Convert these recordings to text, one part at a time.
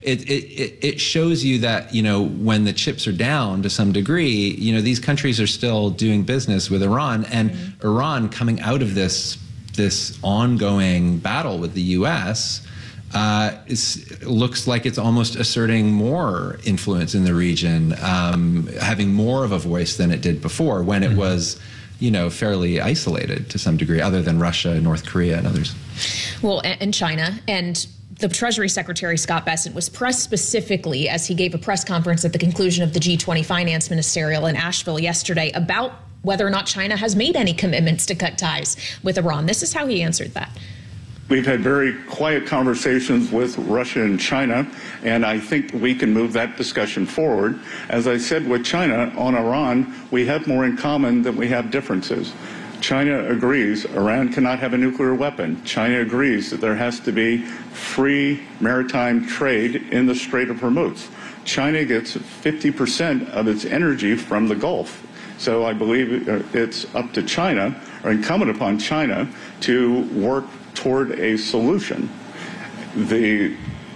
It shows you that, when the chips are down to some degree, these countries are still doing business with Iran, and Iran coming out of this ongoing battle with the U.S. Looks like it's almost asserting more influence in the region, having more of a voice than it did before when it was fairly isolated to some degree, other than Russia, North Korea, and others. Well, and China. And the Treasury Secretary, Scott Bessent, was pressed specifically as he gave a press conference at the conclusion of the G20 Finance Ministerial in Asheville yesterday about whether or not China has made any commitments to cut ties with Iran. This is how he answered that. We've had very quiet conversations with Russia and China, and I think we can move that discussion forward. As I said with China, on Iran, we have more in common than we have differences. China agrees Iran cannot have a nuclear weapon. China agrees that there has to be free maritime trade in the Strait of Hormuz. China gets 50% of its energy from the Gulf. So I believe it's up to China, or incumbent upon China, to work toward a solution. We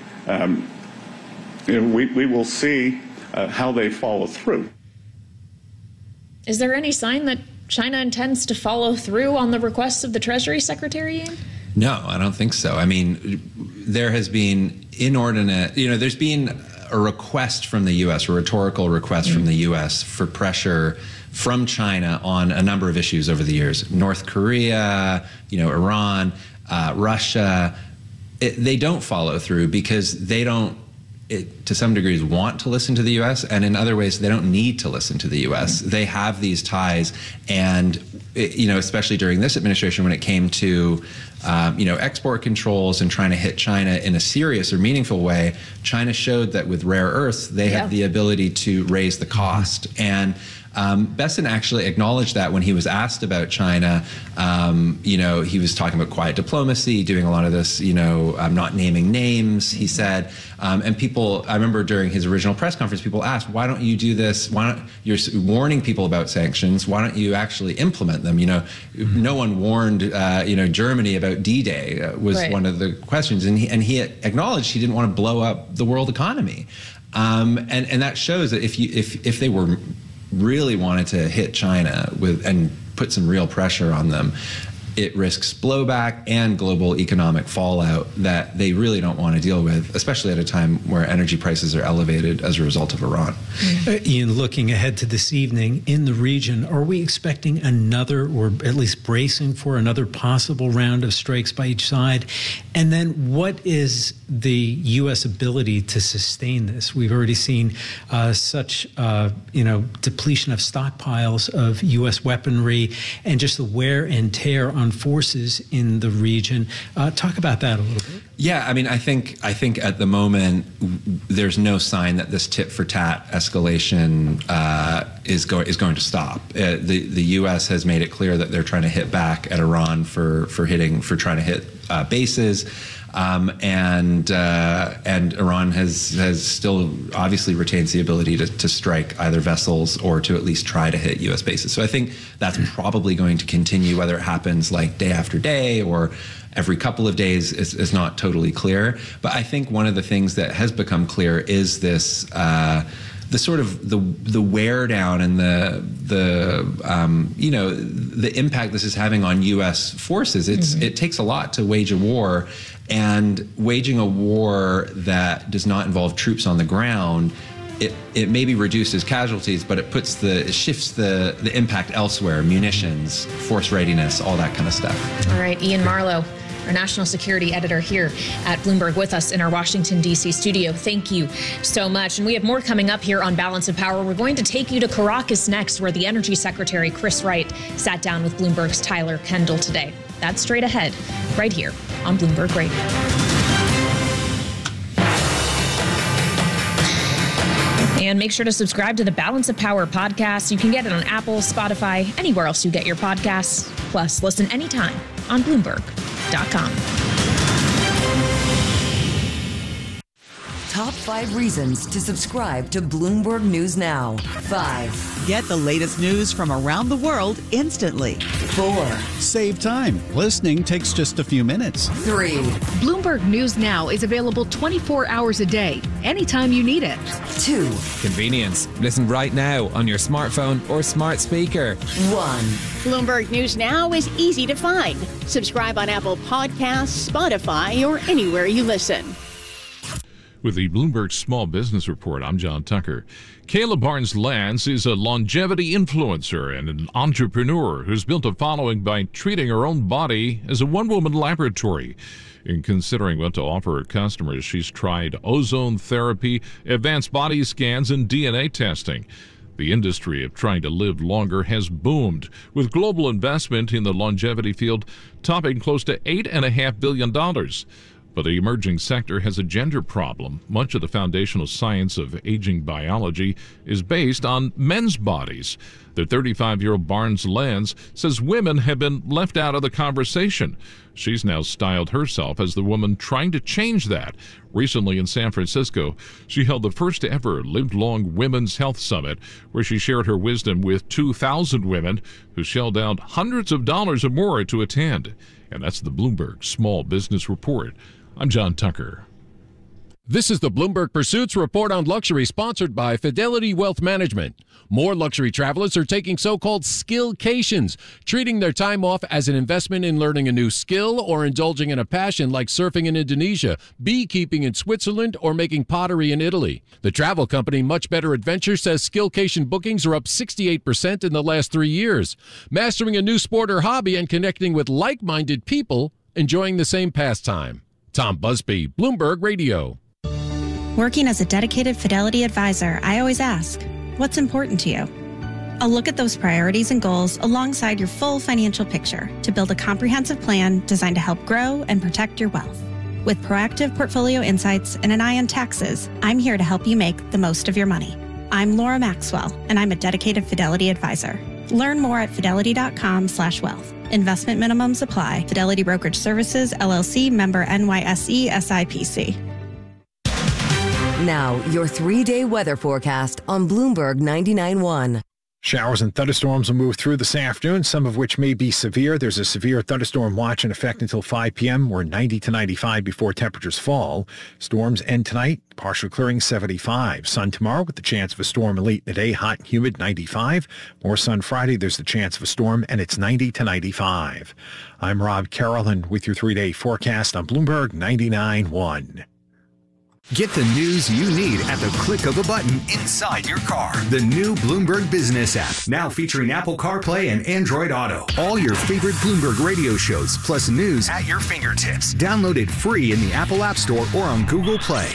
will see how they follow through. Is there any sign that China intends to follow through on the requests of the Treasury Secretary, Ian? No, I don't think so. I mean, there has been inordinate, there's been a request from the U.S., a rhetorical request from the U.S. for pressure from China on a number of issues over the years. North Korea, Iran, Russia. They don't follow through because they don't, to some degrees, want to listen to the U.S., and in other ways, they don't need to listen to the U.S. They have these ties, and especially during this administration, when it came to export controls and trying to hit China in a serious or meaningful way, China showed that with rare earths, they have the ability to raise the cost. And Bessent actually acknowledged that when he was asked about China. He was talking about quiet diplomacy, doing a lot of this, not naming names, he said. And people, I remember during his original press conference, people asked, why don't you do this? You're warning people about sanctions. Why don't you actually implement them? No one warned, Germany about D-Day was one of the questions. And he acknowledged he didn't want to blow up the world economy. And that shows that if they were really wanted to hit China and put some real pressure on them, it risks blowback and global economic fallout that they really don't want to deal with, especially at a time where energy prices are elevated as a result of Iran. Ian, looking ahead to this evening in the region, are we expecting another, or at least bracing for another possible round of strikes by each side? And then what is the U.S. ability to sustain this? We've already seen such, depletion of stockpiles of U.S. weaponry and just the wear and tear on forces in the region. Talk about that a little bit. Yeah, I mean, I think at the moment there's no sign that this tit for tat escalation is going to stop. The U.S. has made it clear that they're trying to hit back at Iran for trying to hit bases. And Iran has still obviously retains the ability to strike either vessels or to at least try to hit U.S. bases. So I think that's probably going to continue, whether it happens like day after day or every couple of days is not totally clear. But I think one of the things that has become clear is this the sort of the wear down and the impact this is having on U.S. forces. It takes a lot to wage a war, and waging a war that does not involve troops on the ground, it maybe reduces casualties, but it shifts the impact elsewhere: munitions, force readiness, all that kind of stuff. All right, Ian Marlowe, our national security editor here at Bloomberg, with us in our Washington, D.C. studio. Thank you so much. And we have more coming up here on Balance of Power. We're going to take you to Caracas next, where the Energy Secretary, Chris Wright, sat down with Bloomberg's Tyler Kendall today. That's straight ahead, right here on Bloomberg Radio. And make sure to subscribe to the Balance of Power podcast. You can get it on Apple, Spotify, anywhere else you get your podcasts. Plus, listen anytime on Bloomberg.com. top 5 reasons to subscribe to Bloomberg News Now. 5. Get the latest news from around the world instantly. 4. Save time. Listening takes just a few minutes. 3. Bloomberg News Now is available 24 hours a day, anytime you need it. 2. Convenience. Listen right now on your smartphone or smart speaker. 1. Bloomberg News Now is easy to find. Subscribe on Apple Podcasts, Spotify, or anywhere you listen. With the Bloomberg Small Business Report, I'm John Tucker. Kayla Barnes-Lance is a longevity influencer and an entrepreneur who's built a following by treating her own body as a one-woman laboratory. In considering what to offer her customers, she's tried ozone therapy, advanced body scans, and DNA testing. The industry of trying to live longer has boomed, with global investment in the longevity field topping close to $8.5 billion. But the emerging sector has a gender problem. Much of the foundational science of aging biology is based on men's bodies. The 35-year-old Barnes-Lance says women have been left out of the conversation. She's now styled herself as the woman trying to change that. Recently in San Francisco, she held the first ever Live Long Women's Health Summit, where she shared her wisdom with 2,000 women who shelled out hundreds of dollars or more to attend. And that's the Bloomberg Small Business Report. I'm John Tucker. This is the Bloomberg Pursuits Report on Luxury, sponsored by Fidelity Wealth Management. More luxury travelers are taking so-called skillcations, treating their time off as an investment in learning a new skill or indulging in a passion like surfing in Indonesia, beekeeping in Switzerland, or making pottery in Italy. The travel company Much Better Adventure says skillcation bookings are up 68% in the last 3 years. Mastering a new sport or hobby and connecting with like-minded people enjoying the same pastime. Tom Busby, Bloomberg Radio. Working as a dedicated Fidelity advisor, I always ask, what's important to you? I'll look at those priorities and goals alongside your full financial picture to build a comprehensive plan designed to help grow and protect your wealth. With proactive portfolio insights and an eye on taxes, I'm here to help you make the most of your money. I'm Laura Maxwell, and I'm a dedicated Fidelity advisor. Learn more at fidelity.com/wealth. Investment minimums apply. Fidelity Brokerage Services, LLC, member NYSE, SIPC. Now, your 3-day weather forecast on Bloomberg 99.1. Showers and thunderstorms will move through this afternoon, some of which may be severe. There's a severe thunderstorm watch in effect until 5 p.m. We're 90 to 95 before temperatures fall. Storms end tonight, partial clearing 75. Sun tomorrow with the chance of a storm late in the day, hot and humid 95. More sun Friday, there's the chance of a storm, and it's 90 to 95. I'm Rob Carroll, and with your 3-day forecast on Bloomberg 99.1. Get the news you need at the click of a button inside your car. The new Bloomberg Business app, now featuring Apple CarPlay and Android Auto. All your favorite Bloomberg radio shows, plus news at your fingertips. Download it free in the Apple App Store or on Google Play.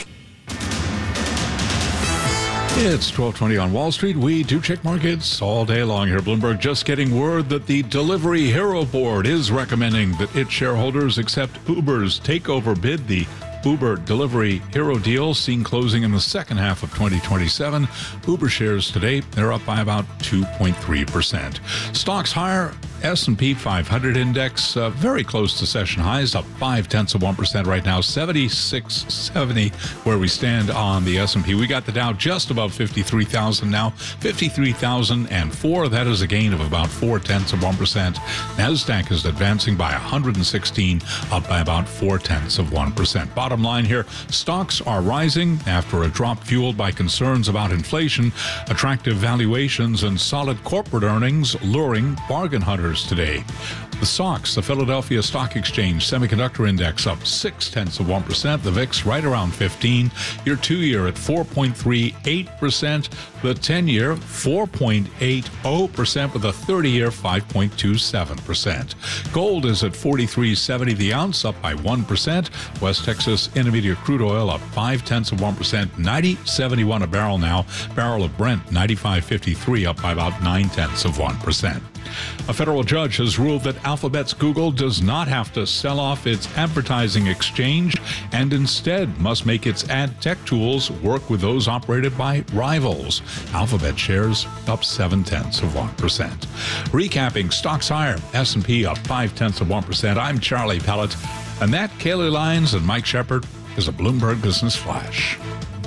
It's 12:20 on Wall Street. We do check markets all day long here. Bloomberg just getting word that the Delivery Hero Board is recommending that its shareholders accept Uber's takeover bid. The Uber Delivery Hero deal seen closing in the second half of 2027. Uber shares today, they're up by about 2.3%. Stocks higher. S&P 500 index very close to session highs, up 0.5% right now, 7670 where we stand on the S&P. We got the Dow just above 53,000 now, 53,004. That is a gain of about 0.4%. Nasdaq is advancing by 116, up by about 0.4%. Bottom line here, stocks are rising after a drop fueled by concerns about inflation, attractive valuations, and solid corporate earnings luring bargain hunters today. The SOX, the Philadelphia Stock Exchange Semiconductor Index, up 0.6%. The VIX right around 15. Your 2-year at 4.38%. The 10-year 4.80%, with a 30-year 5.27%. Gold is at $43.70 the ounce, up by 1%. West Texas Intermediate crude oil up 0.5%, $90.71 a barrel now. Barrel of Brent 95.53, up by about 0.9%. A federal judge has ruled that Alphabet's Google does not have to sell off its advertising exchange and instead must make its ad tech tools work with those operated by rivals. Alphabet shares up 0.7%. Recapping, stocks higher, S&P up 0.5%. I'm Charlie Pellet, and that, Kaylee Lyons and Mike Shepard, is a Bloomberg Business Flash.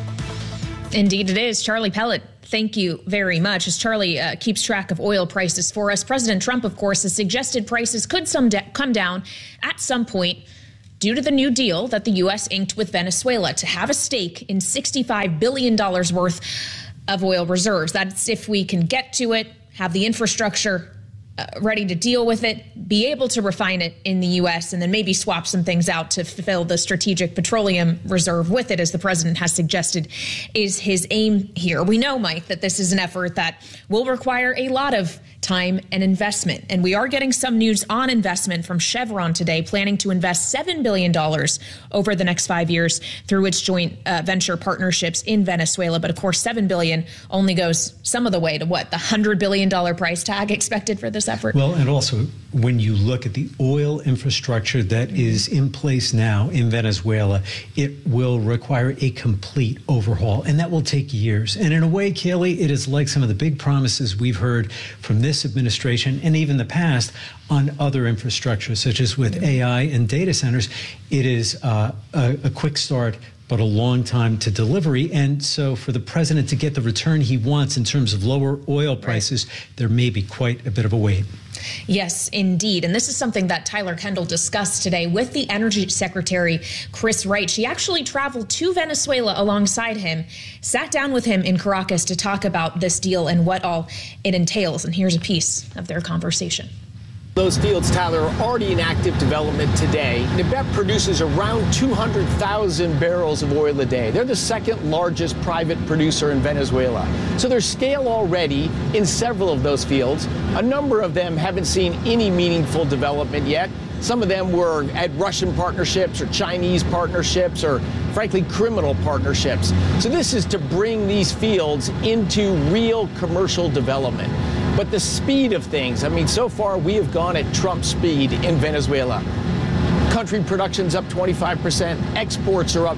Indeed it is. Charlie Pellet, thank you very much. As Charlie keeps track of oil prices for us, President Trump, of course, has suggested prices could come down at some point due to the new deal that the U.S. inked with Venezuela to have a stake in $65 billion worth of oil reserves. That's if we can get to it, have the infrastructure ready to deal with it, be able to refine it in the U.S., and then maybe swap some things out to fulfill the strategic petroleum reserve with it, as the president has suggested is his aim here. We know, Mike, that this is an effort that will require a lot of time and investment. And we are getting some news on investment from Chevron today, planning to invest $7 billion over the next 5 years through its joint venture partnerships in Venezuela. But of course, $7 billion only goes some of the way to what, the $100 billion price tag expected for this effort? Well, and also when you look at the oil infrastructure that is in place now in Venezuela, it will require a complete overhaul, and that will take years. And in a way, Kaylee, it is like some of the big promises we've heard from this administration and even the past on other infrastructure, such as with AI and data centers. It is a quick start, but a long time to delivery. And so for the president to get the return he wants in terms of lower oil prices, there may be quite a bit of a wait. Yes, indeed. And this is something that Tyler Kendall discussed today with the Energy Secretary, Chris Wright. She actually traveled to Venezuela alongside him, sat down with him in Caracas to talk about this deal and what all it entails. And here's a piece of their conversation. Those fields, Tyler, are already in active development today. NEBEP produces around 200,000 barrels of oil a day. They're the second largest private producer in Venezuela. So there's scale already in several of those fields. A number of them haven't seen any meaningful development yet. Some of them were at Russian partnerships or Chinese partnerships or, frankly, criminal partnerships. So this is to bring these fields into real commercial development. But the speed of things, I mean, so far we have gone at Trump speed in Venezuela. Country production's up 25%, exports are up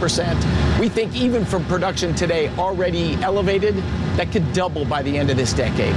50%. We think even from production today already elevated, that could double by the end of this decade.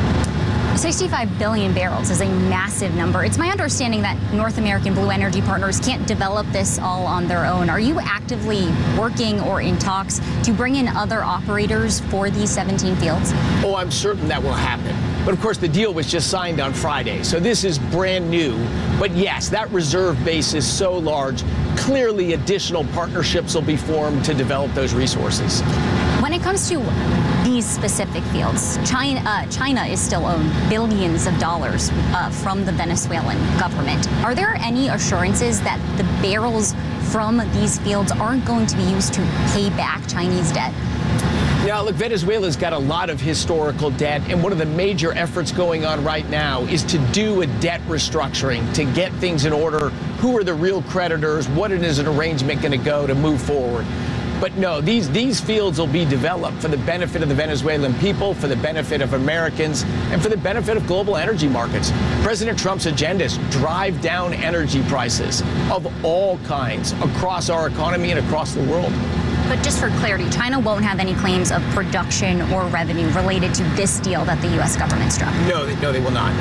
65 billion barrels is a massive number. It's my understanding that North American Blue Energy Partners can't develop this all on their own. Are you actively working or in talks to bring in other operators for these 17 fields? Oh, I'm certain that will happen. But of course, the deal was just signed on Friday, so this is brand new. But yes, that reserve base is so large, clearly additional partnerships will be formed to develop those resources. When it comes to these specific fields, China is still owed billions of dollars from the Venezuelan government. Are there any assurances that the barrels from these fields aren't going to be used to pay back Chinese debt? Now, look, Venezuela's got a lot of historical debt, and one of the major efforts going on right now is to do a debt restructuring, to get things in order. Who are the real creditors? What is an arrangement going to go to move forward? But no, these fields will be developed for the benefit of the Venezuelan people, for the benefit of Americans, and for the benefit of global energy markets. President Trump's agenda is drive down energy prices of all kinds across our economy and across the world. But just for clarity, China won't have any claims of production or revenue related to this deal that the U.S. government struck? No, they will not.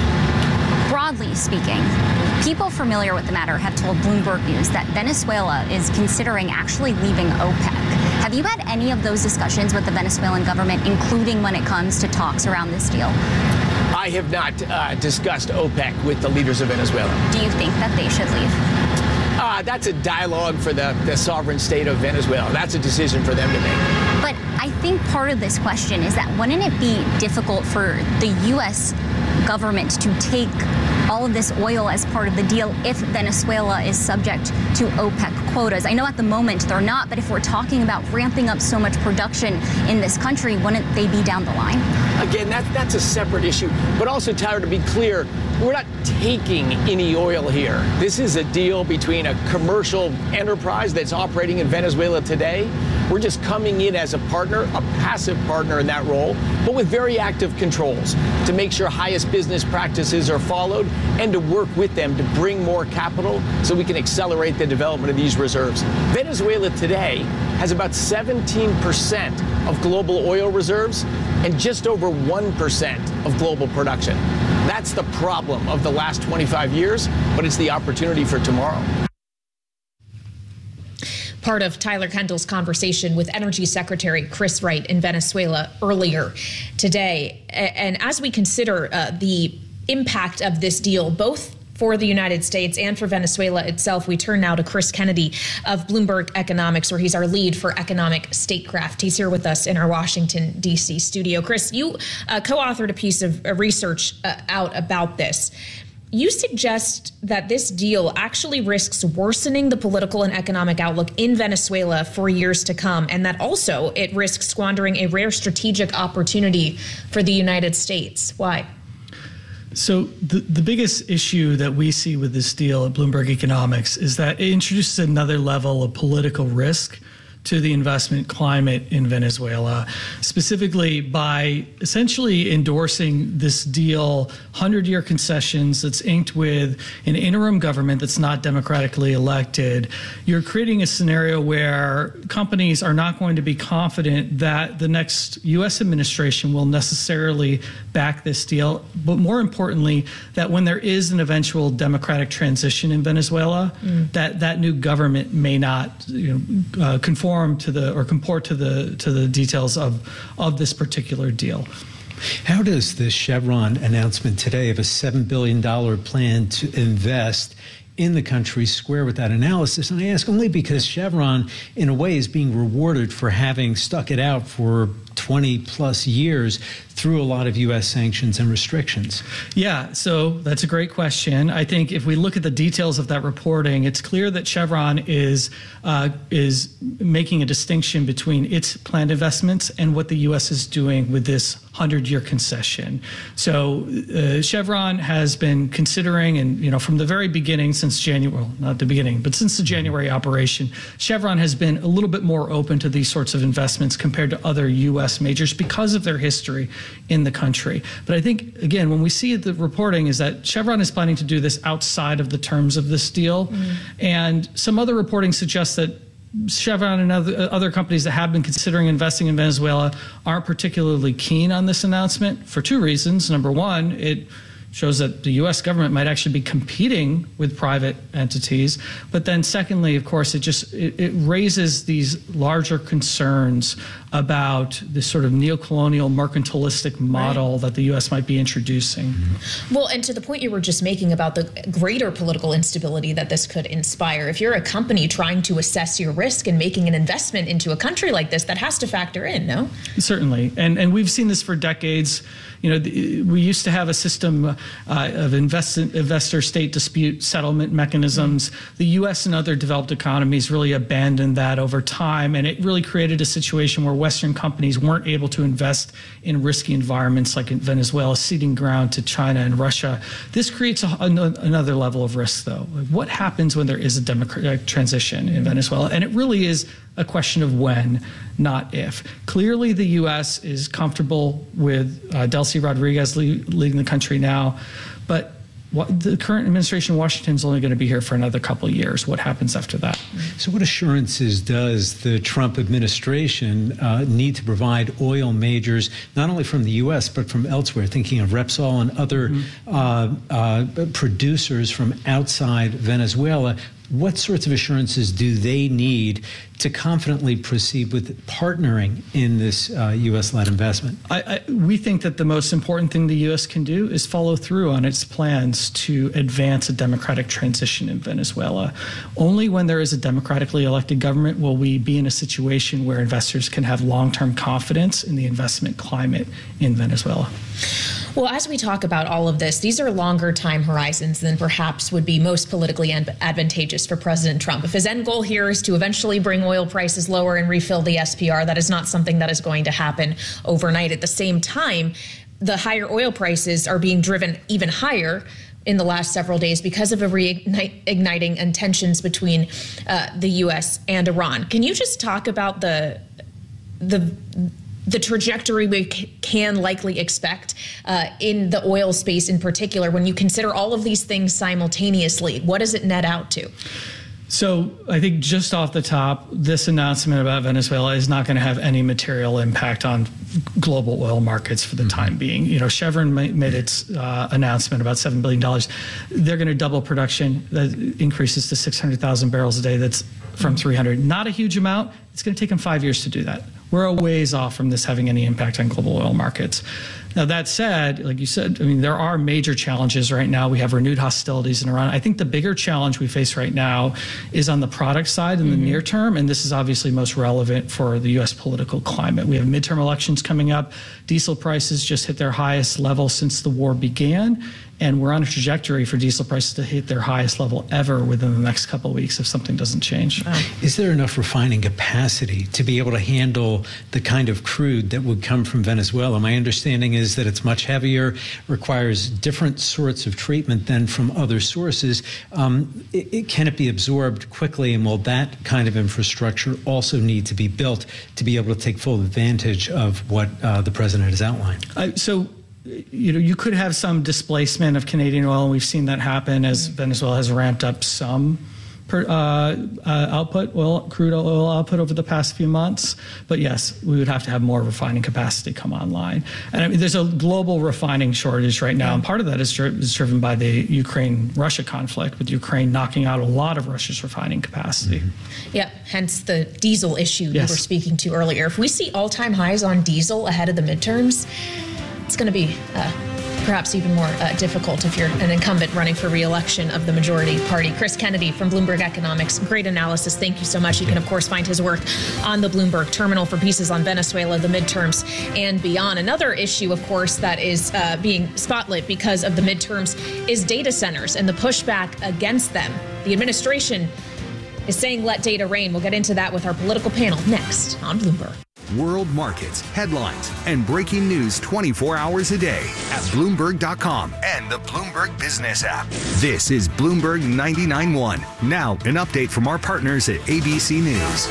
Broadly speaking, people familiar with the matter have told Bloomberg News that Venezuela is considering actually leaving OPEC. Have you had any of those discussions with the Venezuelan government, including when it comes to talks around this deal? I have not discussed OPEC with the leaders of Venezuela. Do you think that they should leave? That's a dialogue for the sovereign state of Venezuela. That's a decision for them to make. But I think part of this question is that wouldn't it be difficult for the U.S. government to take all of this oil as part of the deal if Venezuela is subject to OPEC quotas? I know at the moment they're not, but if we're talking about ramping up so much production in this country, wouldn't they be down the line? Again, that's a separate issue. But also, Tyler, to be clear, we're not taking any oil here. This is a deal between a commercial enterprise that's operating in Venezuela today. We're just coming in as a partner, a passive partner in that role, but with very active controls to make sure highest business practices are followed and to work with them to bring more capital so we can accelerate the development of these reserves. Venezuela today has about 17% of global oil reserves and just over 1% of global production. That's the problem of the last 25 years, but it's the opportunity for tomorrow. part of Tyler Kendall's conversation with Energy Secretary Chris Wright in Venezuela earlier today. And as we consider the impact of this deal, both for the United States and for Venezuela itself, we turn now to Chris Kennedy of Bloomberg Economics, where he's our lead for economic statecraft. He's here with us in our Washington, D.C. studio. Chris, you co-authored a piece of research out about this. You suggest that this deal actually risks worsening the political and economic outlook in Venezuela for years to come, and that also it risks squandering a rare strategic opportunity for the United States. Why? So the biggest issue that we see with this deal at Bloomberg Economics is that it introduces another level of political risk to the investment climate in Venezuela, specifically by essentially endorsing this deal, 100-year concessions that's inked with an interim government that's not democratically elected. You're creating a scenario where companies are not going to be confident that the next U.S. administration will necessarily back this deal, but more importantly, that when there is an eventual democratic transition in Venezuela, that new government may not conform to the or comport to the details of this particular deal. How does the Chevron announcement today of a $7 billion plan to invest in the country square with that analysis? And I ask only because Chevron, in a way, is being rewarded for having stuck it out for 20 plus years through a lot of U.S. sanctions and restrictions. Yeah, so that's a great question. I think if we look at the details of that reporting, it's clear that Chevron is making a distinction between its planned investments and what the U.S. is doing with this 100-year concession. So Chevron has been considering, and from the very beginning, since January, well, not the beginning, but since the January operation, Chevron has been a little bit more open to these sorts of investments compared to other U.S. majors because of their history in the country. But I think, again, when we see the reporting is that Chevron is planning to do this outside of the terms of this deal. And some other reporting suggests that Chevron and other companies that have been considering investing in Venezuela aren't particularly keen on this announcement for two reasons. Number one, it shows that the U.S. government might actually be competing with private entities. But then secondly, of course, it raises these larger concerns about this sort of neocolonial mercantilistic model that the U.S. might be introducing. Well, and to the point you were just making about the greater political instability that this could inspire, if you're a company trying to assess your risk and making an investment into a country like this, that has to factor in, no? Certainly. And we've seen this for decades. We used to have a system of investor-state dispute settlement mechanisms. The U.S. and other developed economies really abandoned that over time, and it really created a situation where Western companies weren't able to invest in risky environments like in Venezuela, ceding ground to China and Russia. This creates another level of risk, though. What happens when there is a democratic transition in Venezuela? And it really is a question of when, not if. Clearly, the U.S. is comfortable with Delcy Rodriguez leading the country now, but the current administration in Washington is only going to be here for another couple of years. What happens after that? So what assurances does the Trump administration need to provide oil majors, not only from the U.S., but from elsewhere, thinking of Repsol and other producers from outside Venezuela? What sorts of assurances do they need to confidently proceed with partnering in this U.S.-led investment? We think that the most important thing the U.S. can do is follow through on its plans to advance a democratic transition in Venezuela. Only when there is a democratically elected government will we be in a situation where investors can have long-term confidence in the investment climate in Venezuela. Well, as we talk about all of this, these are longer time horizons than perhaps would be most politically advantageous for President Trump. If his end goal here is to eventually bring oil prices lower and refill the SPR, that is not something that is going to happen overnight. At the same time, the higher oil prices are being driven even higher in the last several days because of a reigniting tensions between the U.S. and Iran. Can you just talk about the trajectory we can likely expect in the oil space in particular when you consider all of these things simultaneously? What does it net out to? So I think just off the top, this announcement about Venezuela is not going to have any material impact on global oil markets for the time being. Chevron made its announcement about $7 billion. They're going to double production. That increases to 600,000 barrels a day. That's from 300. Not a huge amount. It's going to take them 5 years to do that. We're a ways off from this having any impact on global oil markets. Now, that said, like you said, I mean, there are major challenges right now. We have renewed hostilities in Iran. I think the bigger challenge we face right now is on the product side in the near term, and this is obviously most relevant for the U.S. political climate. We have midterm elections coming up. Diesel prices just hit their highest level since the war began, and we're on a trajectory for diesel prices to hit their highest level ever within the next couple of weeks if something doesn't change. Is there enough refining capacity to be able to handle the kind of crude that would come from Venezuela? My understanding is that it's much heavier, requires different sorts of treatment than from other sources. Can it be absorbed quickly, and will that kind of infrastructure also need to be built to be able to take full advantage of what the president has outlined? You could have some displacement of Canadian oil, and we've seen that happen as Venezuela has ramped up some crude oil output over the past few months. But yes, we would have to have more refining capacity come online. And I mean, there's a global refining shortage right now, and part of that is driven by the Ukraine-Russia conflict, with Ukraine knocking out a lot of Russia's refining capacity. Yeah, hence the diesel issue you were speaking to earlier. If we see all-time highs on diesel ahead of the midterms, it's going to be perhaps even more difficult if you're an incumbent running for re-election of the majority party. Chris Kennedy from Bloomberg Economics, great analysis. Thank you so much. You can, of course, find his work on the Bloomberg Terminal for pieces on Venezuela, the midterms, and beyond. Another issue, of course, that is being spotlit because of the midterms is data centers and the pushback against them. The administration is saying let data reign. We'll get into that with our political panel next on Bloomberg. World markets, headlines, and breaking news 24 hours a day at Bloomberg.com and the Bloomberg Business app. This is Bloomberg 99.1. Now, an update from our partners at ABC News.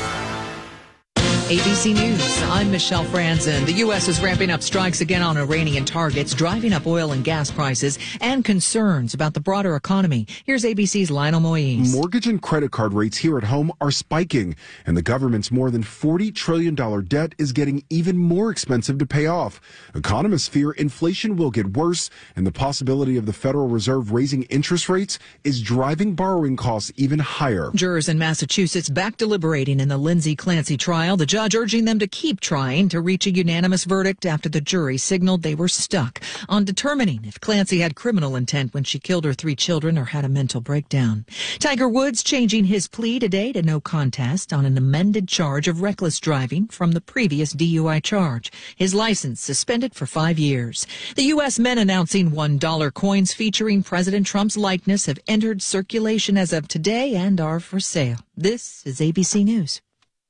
ABC News, I'm Michelle Franzen. The U.S. is ramping up strikes again on Iranian targets, driving up oil and gas prices and concerns about the broader economy. Here's ABC's Lionel Moise. Mortgage and credit card rates here at home are spiking, and the government's more than $40 trillion debt is getting even more expensive to pay off. Economists fear inflation will get worse, and the possibility of the Federal Reserve raising interest rates is driving borrowing costs even higher. Jurors in Massachusetts back deliberating in the Lindsay Clancy trial. The judge urging them to keep trying to reach a unanimous verdict after the jury signaled they were stuck on determining if Clancy had criminal intent when she killed her 3 children or had a mental breakdown. Tiger Woods changing his plea today to no contest on an amended charge of reckless driving from the previous DUI charge. His license suspended for 5 years. The U.S. men announcing $1 coins featuring President Trump's likeness have entered circulation as of today and are for sale. This is ABC News.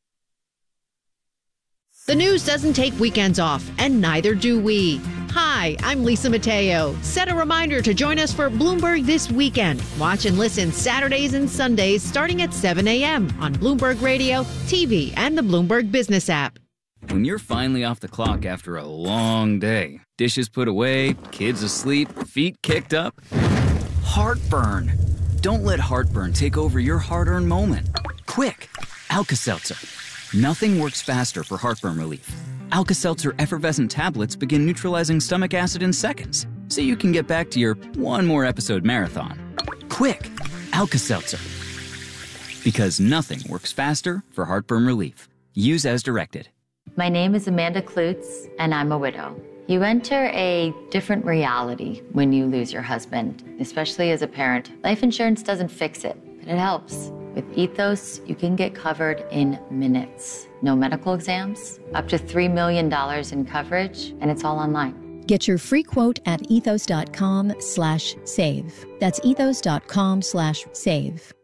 The news doesn't take weekends off, and neither do we. Hi, I'm Lisa Mateo. Set a reminder to join us for Bloomberg This Weekend. Watch and listen Saturdays and Sundays starting at 7 a.m. on Bloomberg Radio, TV, and the Bloomberg Business app. When you're finally off the clock after a long day, dishes put away, kids asleep, feet kicked up, heartburn. Don't let heartburn take over your hard-earned moment. Quick, Alka-Seltzer. Nothing works faster for heartburn relief. Alka-Seltzer effervescent tablets begin neutralizing stomach acid in seconds, so you can get back to your one more episode marathon. Quick, Alka-Seltzer. Because nothing works faster for heartburn relief. Use as directed. My name is Amanda Klutz, and I'm a widow. You enter a different reality when you lose your husband, especially as a parent. Life insurance doesn't fix it, but it helps. With Ethos, you can get covered in minutes. No medical exams, up to $3 million in coverage, and it's all online. Get your free quote at ethos.com/save. That's ethos.com/save.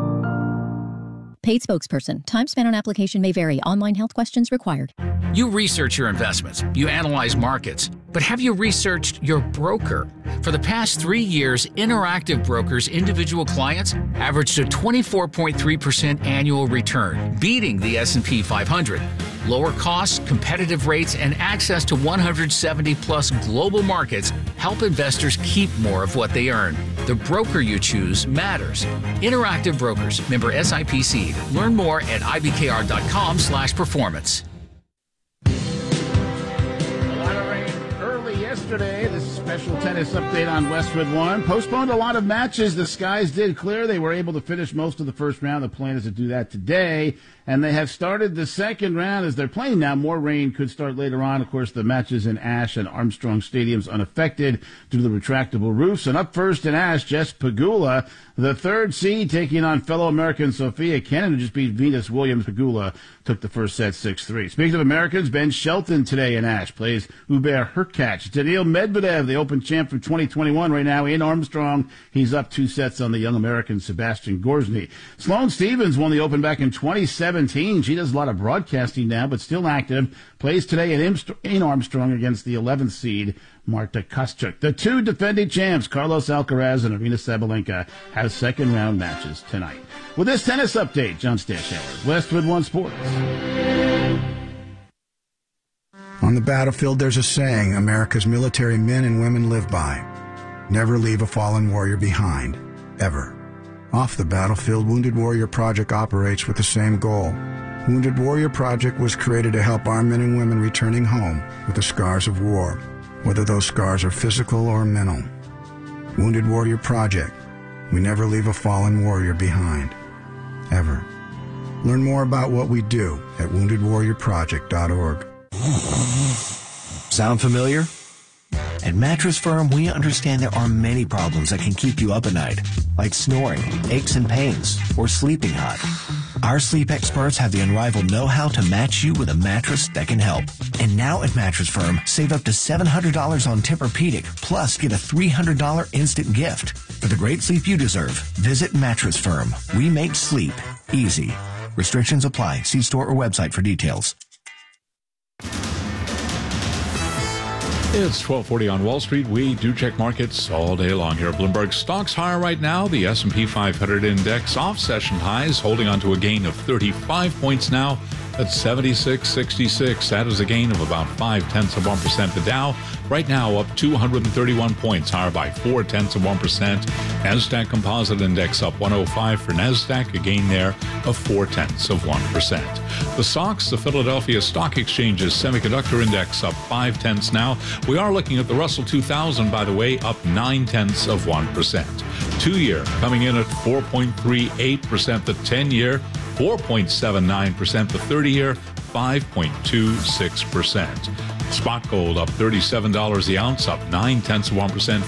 Paid spokesperson. Time spent on application may vary. Online health questions required. You research your investments. You analyze markets. But have you researched your broker? For the past 3 years, Interactive Brokers' individual clients averaged a 24.3% annual return, beating the S&P 500. Lower costs, competitive rates, and access to 170-plus global markets help investors keep more of what they earn. The broker you choose matters. Interactive Brokers, member SIPC. Learn more at ibkr.com/performance. Early yesterday, this is Special tennis update on Westwood One. Postponed a lot of matches. The skies did clear. They were able to finish most of the first round. The plan is to do that today. And they have started the second round as they're playing now. More rain could start later on. Of course, the matches in Ash and Armstrong Stadiums unaffected due to the retractable roofs. And up first in Ash, Jess Pegula, the third seed, taking on fellow American Sophia Kenin, who just beat Venus Williams. Pegula took the first set 6-3. Speaking of Americans, Ben Shelton today in Ash plays Hubert Hurkacz. Daniil Medvedev, the Open champ from 2021 right now in Armstrong. He's up 2 sets on the young American Sebastian Gorsny. Sloane Stephens won the Open back in 2017. She does a lot of broadcasting now, but still active. Plays today in Armstrong against the 11th seed, Marta Kostyuk. The two defending champs, Carlos Alcaraz and Aryna Sabalenka, have second round matches tonight. With this tennis update, John Stashower, Westwood One Sports. On the battlefield, there's a saying America's military men and women live by. Never leave a fallen warrior behind, ever. Off the battlefield, Wounded Warrior Project operates with the same goal. Wounded Warrior Project was created to help our men and women returning home with the scars of war, whether those scars are physical or mental. Wounded Warrior Project. We never leave a fallen warrior behind, ever. Learn more about what we do at woundedwarriorproject.org. Sound familiar? At Mattress Firm, we understand there are many problems that can keep you up at night, like snoring, aches and pains, or sleeping hot. Our sleep experts have the unrivaled know-how to match you with a mattress that can help. And now at Mattress Firm, save up to $700 on Tempur-Pedic, plus get a $300 instant gift. For the great sleep you deserve, visit Mattress Firm. We make sleep easy. Restrictions apply. See store or website for details. It's 1240 on Wall Street. We do check markets all day long here at Bloomberg. Stocks higher right now. The S&P 500 index off session highs, holding on to a gain of 35 points now at 76.66. That is a gain of about 0.5%. The Dow right now up 231 points, higher by 0.4%. Nasdaq Composite Index up 105 for Nasdaq, a gain there of 0.4%. The SOX, the Philadelphia Stock Exchange's Semiconductor Index, up 0.5 now. We are looking at the Russell 2000, by the way, up 0.9%. 2-year coming in at 4.38%. The 10-year 4.79%. The 30-year 5.26%. Spot gold up $37 the ounce, up 0.9%,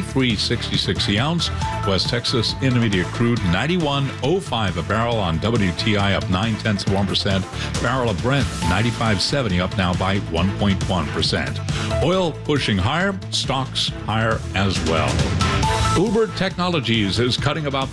43.66 the ounce. West Texas Intermediate crude 91.05 a barrel on WTI, up 0.9%. Barrel of Brent 95.70, up now by 1.1%. Oil pushing higher, stocks higher as well. Uber Technologies is cutting about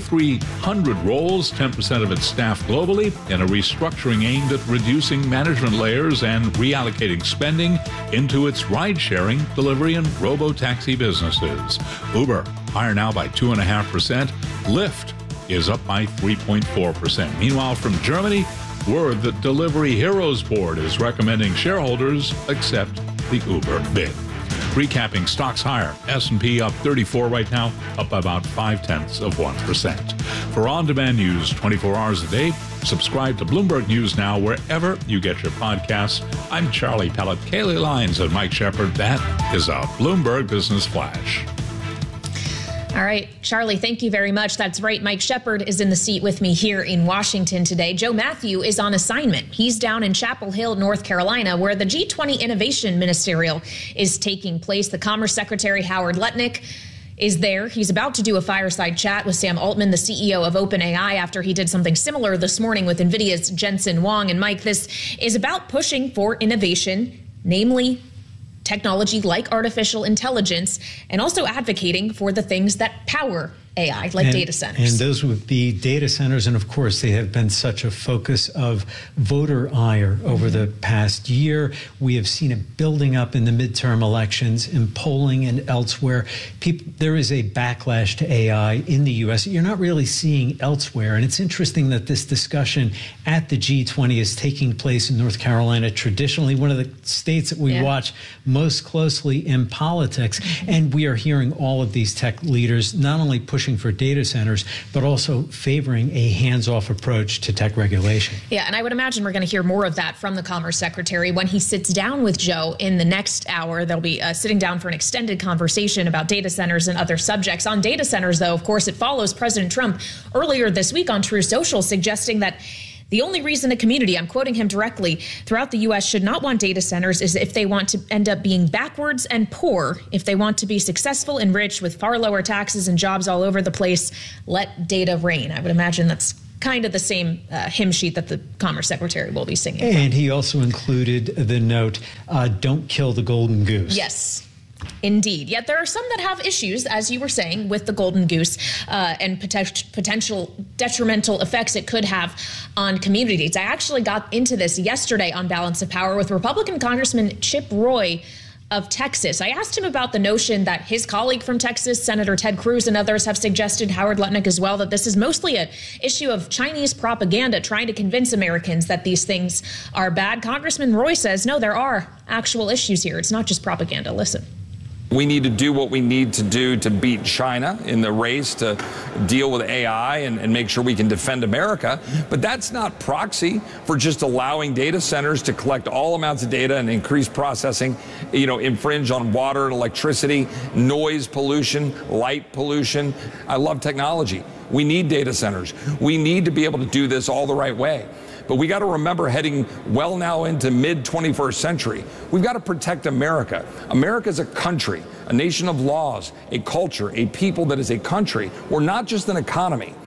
3,300 roles, 10% of its staff globally, in a restructuring aimed at reducing management layers and reallocating spending into its ride-sharing, delivery, and robo-taxi businesses. Uber higher now by 2.5%. Lyft is up by 3.4%. Meanwhile, from Germany, word that Delivery Heroes Board is recommending shareholders accept the Uber bid. Recapping, stocks higher. S&P up 34 right now, up by about 0.5%. For on-demand news 24 hours a day, subscribe to Bloomberg News Now wherever you get your podcasts. I'm Charlie Pellet, Kaylee Lyons, and Mike Shepard. That is a Bloomberg Business Flash. All right, Charlie, thank you very much. That's right. Mike Shepard is in the seat with me here in Washington today. Joe Matthew is on assignment. He's down in Chapel Hill, North Carolina, where the G20 Innovation Ministerial is taking place. The Commerce Secretary, Howard Lutnick, is there. He's about to do a fireside chat with Sam Altman, the CEO of OpenAI, after he did something similar this morning with NVIDIA's Jensen Huang. And Mike, this is about pushing for innovation, namely technology like artificial intelligence, and also advocating for the things that power AI, like data centers. And those would be data centers. And of course, they have been such a focus of voter ire over the past year. We have seen it building up in the midterm elections, in polling and elsewhere. There is a backlash to AI in the U.S. You're not really seeing elsewhere. And it's interesting that this discussion at the G20 is taking place in North Carolina, traditionally one of the states that we watch most closely in politics. And we are hearing all of these tech leaders not only push pushing for data centers, but also favoring a hands-off approach to tech regulation. Yeah, and I would imagine we're going to hear more of that from the Commerce Secretary when he sits down with Joe in the next hour. They'll be sitting down for an extended conversation about data centers and other subjects. On data centers, though, of course, it follows President Trump earlier this week on True Social suggesting that the only reason a community, I'm quoting him directly, throughout the U.S. should not want data centers is if they want to end up being backwards and poor. If they want to be successful and rich with far lower taxes and jobs all over the place, let data reign. I would imagine that's kind of the same hymn sheet that the Commerce Secretary will be singing. And he also included the note, don't kill the golden goose. Yes. Indeed. Yet there are some that have issues, as you were saying, with the golden goose and potential detrimental effects it could have on communities. I actually got into this yesterday on Balance of Power with Republican Congressman Chip Roy of Texas. I asked him about the notion that his colleague from Texas, Senator Ted Cruz, and others have suggested, Howard Lutnick as well, that this is mostly an issue of Chinese propaganda trying to convince Americans that these things are bad. Congressman Roy says, no, there are actual issues here. It's not just propaganda. Listen. We need to do what we need to do to beat China in the race to deal with AI and make sure we can defend America. But that's not proxy for just allowing data centers to collect all amounts of data and increase processing, infringe on water and electricity, noise pollution, light pollution. I love technology. We need data centers. We need to be able to do this all the right way. But we got to remember, heading well now into mid-21st century, we've got to protect America. America is a country, a nation of laws, a culture, a people that is a country. We're not just an economy.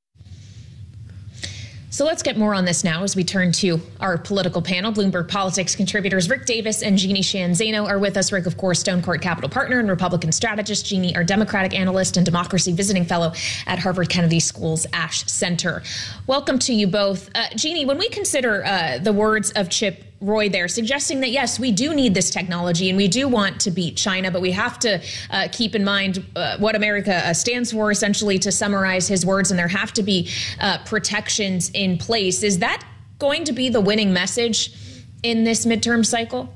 So let's get more on this now as we turn to our political panel. Bloomberg Politics contributors Rick Davis and Jeannie Sheehan Zaino are with us. Rick, of course, Stone Court Capital partner and Republican strategist. Jeannie, our Democratic analyst and democracy visiting fellow at Harvard Kennedy School's Ash Center. Welcome to you both. Jeannie, when we consider the words of Chip Roy there, suggesting that, yes, we do need this technology and we do want to beat China, but we have to keep in mind what America stands for, essentially, to summarize his words, and there have to be protections in place. Is that going to be the winning message in this midterm cycle?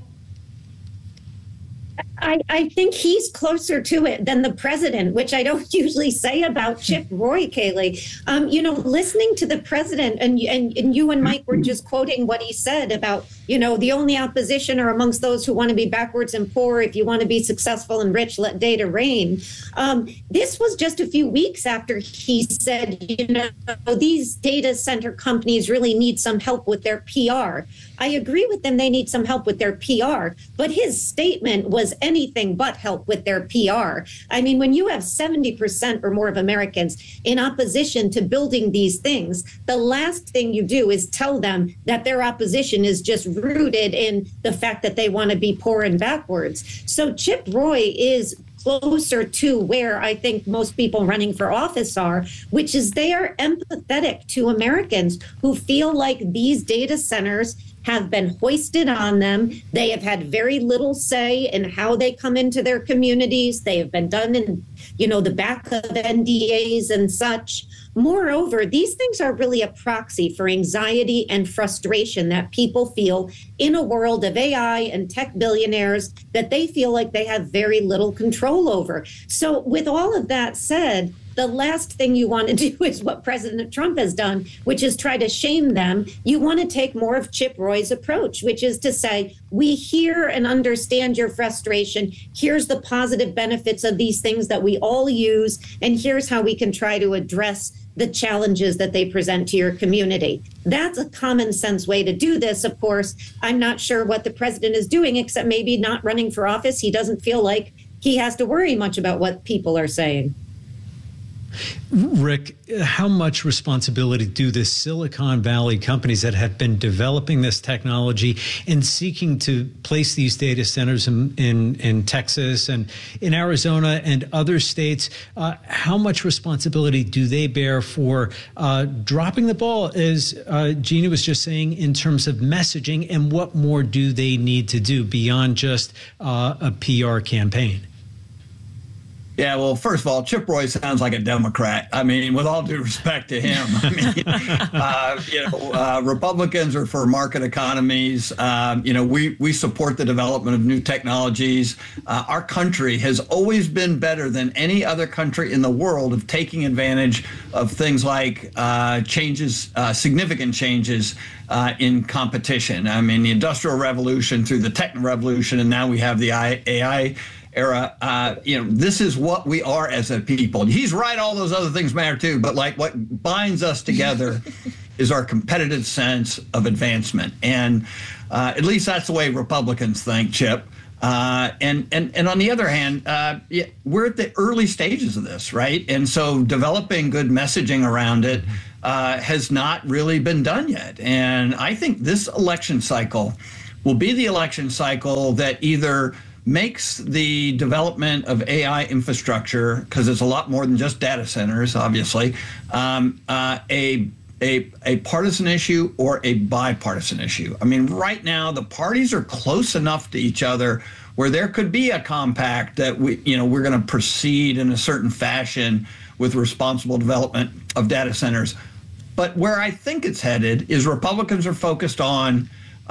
I think he's closer to it than the president, which I don't usually say about Chip Roy, Kayleigh. Listening to the president, and you and Mike were just quoting what he said about, the only opposition are amongst those who want to be backwards and poor. If you want to be successful and rich, let data reign. This was just a few weeks after he said, these data center companies really need some help with their PR. I agree with them. They need some help with their PR. But his statement was anything but help with their PR. I mean, when you have 70% or more of Americans in opposition to building these things, the last thing you do is tell them that their opposition is just rooted in the fact that they want to be poor and backwards. So Chip Roy is closer to where I think most people running for office are, which is they are empathetic to Americans who feel like these data centers have been hoisted on them. They have had very little say in how they come into their communities. They have been done in, the back of NDAs and such. Moreover, these things are really a proxy for anxiety and frustration that people feel in a world of AI and tech billionaires that they feel like they have very little control over. So with all of that said, the last thing you want to do is what President Trump has done, which is try to shame them. You want to take more of Chip Roy's approach, which is to say, we hear and understand your frustration. Here's the positive benefits of these things that we all use, and here's how we can try to address the challenges that they present to your community. That's a common sense way to do this. Of course, I'm not sure what the president is doing, except maybe not running for office. He doesn't feel like he has to worry much about what people are saying. Rick, how much responsibility do the Silicon Valley companies that have been developing this technology and seeking to place these data centers in Texas and in Arizona and other states, how much responsibility do they bear for dropping the ball, as Jeannie was just saying, in terms of messaging, and what more do they need to do beyond just a PR campaign? Yeah, well, first of all, Chip Roy sounds like a Democrat. I mean, with all due respect to him, Republicans are for market economies. We support the development of new technologies. Our country has always been better than any other country in the world of taking advantage of things like significant changes in competition. I mean, the Industrial Revolution through the Techno Revolution, and now we have the AI era. This is what we are as a people. He's right, all those other things matter too, but like what binds us together is our competitive sense of advancement. And at least that's the way Republicans think, Chip. And on the other hand, we're at the early stages of this, right? And so developing good messaging around it has not really been done yet. And I think this election cycle will be the election cycle that either makes the development of AI infrastructure, because it's a lot more than just data centers, obviously, a partisan issue or a bipartisan issue. I mean, right now the parties are close enough to each other where there could be a compact that we're going to proceed in a certain fashion with responsible development of data centers. But where I think it's headed is Republicans are focused on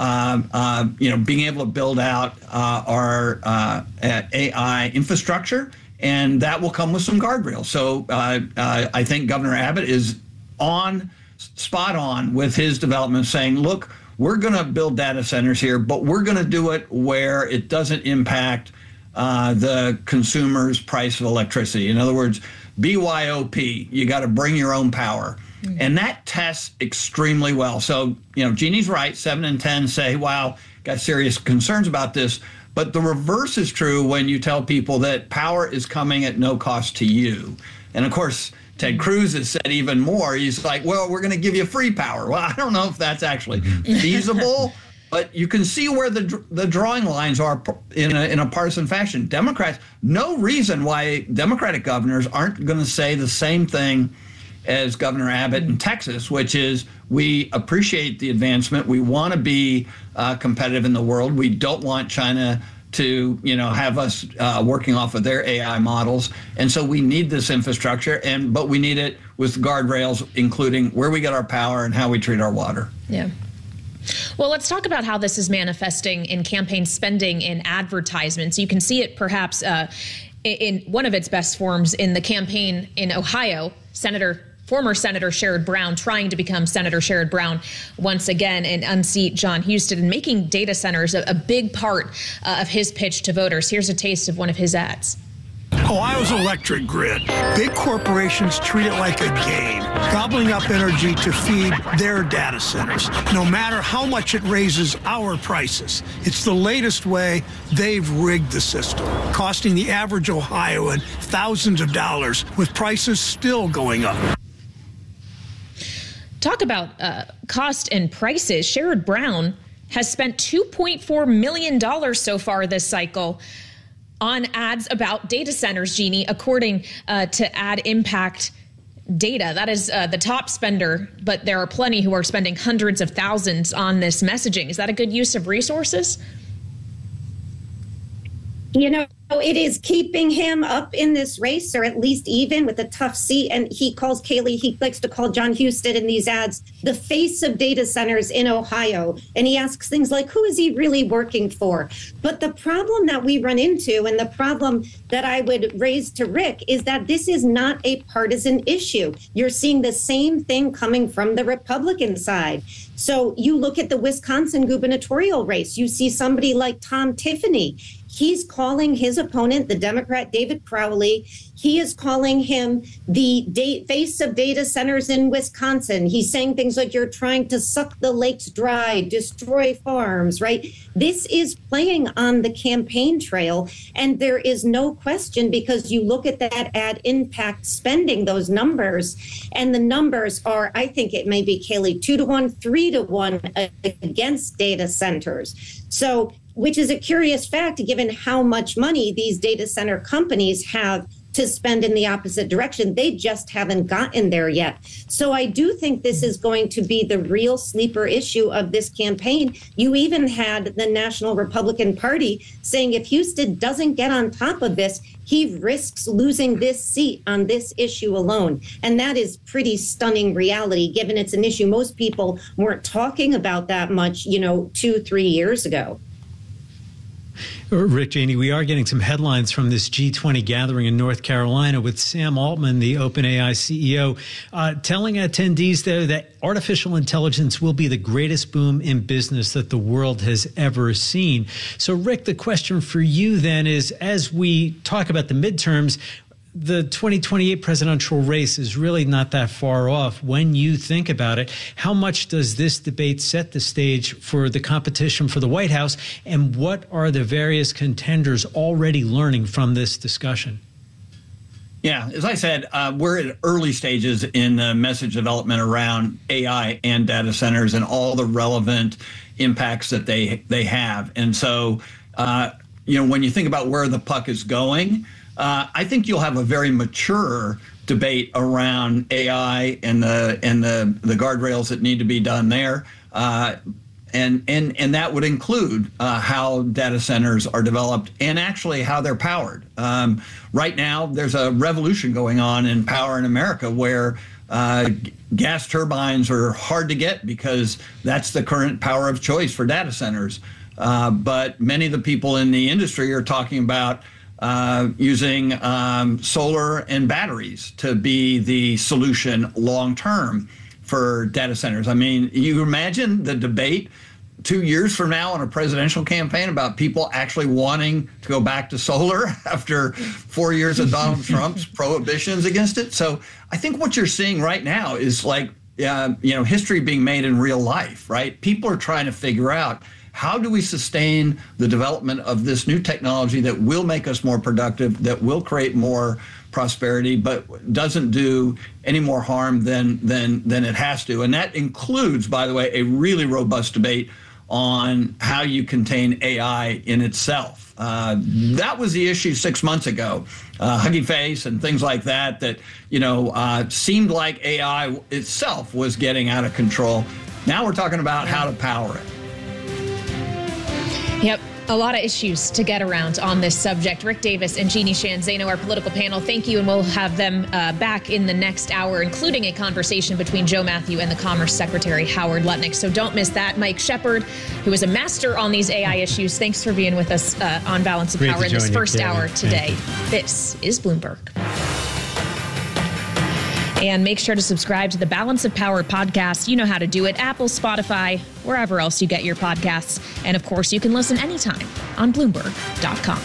being able to build out our AI infrastructure, and that will come with some guardrails. So I think Governor Abbott is spot on with his development, saying, look, we're going to build data centers here, but we're going to do it where it doesn't impact the consumer's price of electricity. In other words, BYOP, you got to bring your own power. And that tests extremely well. So, Jeannie's right. 7 in 10 say, wow, got serious concerns about this. But the reverse is true when you tell people that power is coming at no cost to you. And of course, Ted Cruz has said even more. He's like, well, we're going to give you free power. Well, I don't know if that's actually feasible, but you can see where the drawing lines are in a partisan fashion. Democrats, no reason why Democratic governors aren't going to say the same thing as Governor Abbott in Texas, which is we appreciate the advancement. We want to be competitive in the world. We don't want China to, have us working off of their AI models. And so we need this infrastructure, but we need it with guardrails, including where we get our power and how we treat our water. Yeah. Well, let's talk about how this is manifesting in campaign spending and advertisements. You can see it perhaps in one of its best forms in the campaign in Ohio. Former Senator Sherrod Brown trying to become Senator Sherrod Brown once again and unseat John Husted, and making data centers a big part of his pitch to voters. Here's a taste of one of his ads. Ohio's electric grid. Big corporations treat it like a game, gobbling up energy to feed their data centers, no matter how much it raises our prices. It's the latest way they've rigged the system, costing the average Ohioan thousands of dollars, with prices still going up. Talk about cost and prices. Sherrod Brown has spent $2.4 million so far this cycle on ads about data centers, Jeannie, according to Ad Impact data. That is the top spender, but there are plenty who are spending hundreds of thousands on this messaging. Is that a good use of resources? It is keeping him up in this race, or at least even with a tough seat. And he likes to call John Husted in these ads the face of data centers in Ohio. And he asks things like, who is he really working for? But the problem that we run into, and the problem that I would raise to Rick, is that this is not a partisan issue. You're seeing the same thing coming from the Republican side. So you look at the Wisconsin gubernatorial race, you see somebody like Tom Tiffany. He's calling his opponent, the Democrat David Crowley, he is calling him the face of data centers in Wisconsin. He's saying things like, you're trying to suck the lakes dry, destroy farms, right? This is playing on the campaign trail. And there is no question, because you look at that Ad Impact spending, those numbers, and the numbers are, I think it may be, Kaylee, 2-to-1, 3-to-1 against data centers. So, which is a curious fact, given how much money these data center companies have to spend in the opposite direction. They just haven't gotten there yet. So I do think this is going to be the real sleeper issue of this campaign. You even had the National Republican Party saying if Houston doesn't get on top of this, he risks losing this seat on this issue alone. And that is pretty stunning reality, given it's an issue most people weren't talking about that much, 2-3 years ago. Rick Janey, we are getting some headlines from this G20 gathering in North Carolina with Sam Altman, the OpenAI CEO, telling attendees there that artificial intelligence will be the greatest boom in business that the world has ever seen. So, Rick, the question for you then is, as we talk about the midterms, the 2028 presidential race is really not that far off. When you think about it, how much does this debate set the stage for the competition for the White House? And what are the various contenders already learning from this discussion? Yeah, as I said, we're at early stages in message development around AI and data centers and all the relevant impacts that they have. And so, when you think about where the puck is going, I think you'll have a very mature debate around AI and the guardrails that need to be done there, and that would include how data centers are developed and actually how they're powered. Right now, there's a revolution going on in power in America where gas turbines are hard to get because that's the current power of choice for data centers. But many of the people in the industry are talking about using solar and batteries to be the solution long term for data centers. I mean, you imagine the debate 2 years from now in a presidential campaign about people actually wanting to go back to solar after 4 years of Donald Trump's prohibitions against it. So I think what you're seeing right now is like, history being made in real life, right? People are trying to figure out, how do we sustain the development of this new technology that will make us more productive, that will create more prosperity, but doesn't do any more harm than it has to? And that includes, by the way, a really robust debate on how you contain AI in itself. That was the issue 6 months ago. Hugging Face and things like that seemed like AI itself was getting out of control. Now we're talking about how to power it. Yep. A lot of issues to get around on this subject. Rick Davis and Jeannie Sheehan Zaino, our political panel, thank you. And we'll have them back in the next hour, including a conversation between Joe Matthew and the Commerce Secretary, Howard Lutnick. So don't miss that. Mike Shepard, who is a master on these AI issues, thanks for being with us on Balance of Power in this first hour today. This is Bloomberg. And make sure to subscribe to the Balance of Power podcast. You know how to do it. Apple, Spotify, wherever else you get your podcasts. And of course, you can listen anytime on Bloomberg.com.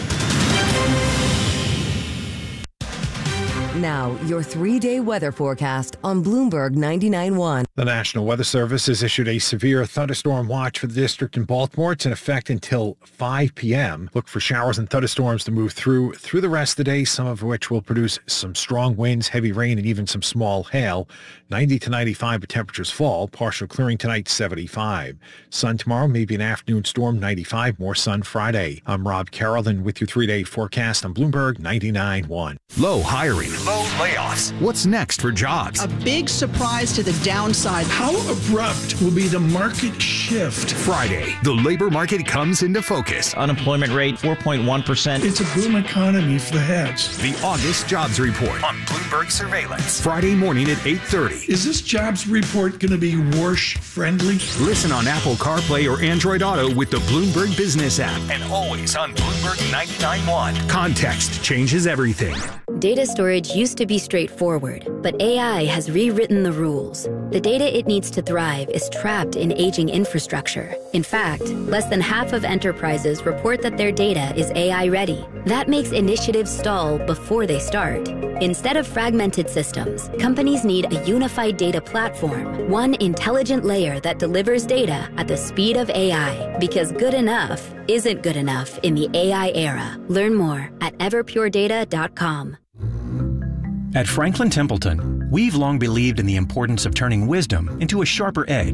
Now, your 3-day weather forecast on Bloomberg 99.1. The National Weather Service has issued a severe thunderstorm watch for the district in Baltimore. It's in effect until 5 p.m. Look for showers and thunderstorms to move through the rest of the day, some of which will produce some strong winds, heavy rain, and even some small hail. 90 to 95, but temperatures fall. Partial clearing tonight, 75. Sun tomorrow, maybe an afternoon storm, 95. More sun Friday. I'm Rob Carroll, and with your 3-day forecast on Bloomberg 99.1. Low hiring. Low layoffs. What's next for jobs? A big surprise to the downside. How abrupt will be the market shift? Friday, the labor market comes into focus. Unemployment rate, 4.1%. It's a boom economy for the heads. The August Jobs Report on Bloomberg Surveillance. Friday morning at 8:30. Is this jobs report going to be Warsh-friendly? Listen on Apple CarPlay or Android Auto with the Bloomberg Business app. And always on Bloomberg 99.1. Context changes everything. Data storage used to be straightforward, but AI has rewritten the rules. The data it needs to thrive is trapped in aging infrastructure. In fact, less than half of enterprises report that their data is AI ready. That makes initiatives stall before they start. Instead of fragmented systems, companies need a unified data platform, one intelligent layer that delivers data at the speed of AI. Because good enough isn't good enough in the AI era. Learn more at everpuredata.com. At Franklin Templeton, we've long believed in the importance of turning wisdom into a sharper edge.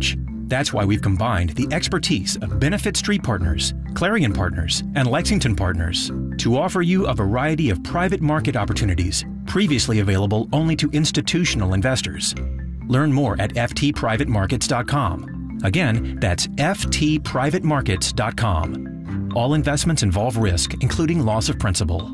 That's why we've combined the expertise of Benefit Street Partners, Clarion Partners, and Lexington Partners to offer you a variety of private market opportunities previously available only to institutional investors. Learn more at ftprivatemarkets.com. Again, that's ftprivatemarkets.com. All investments involve risk, including loss of principal.